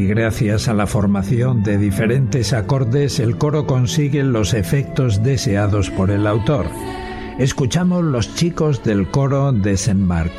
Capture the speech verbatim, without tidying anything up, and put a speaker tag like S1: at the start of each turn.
S1: gracias a la formación de diferentes acordes el coro consigue los efectos deseados por el autor. Escuchamos Los chicos del coro de Saint Mark.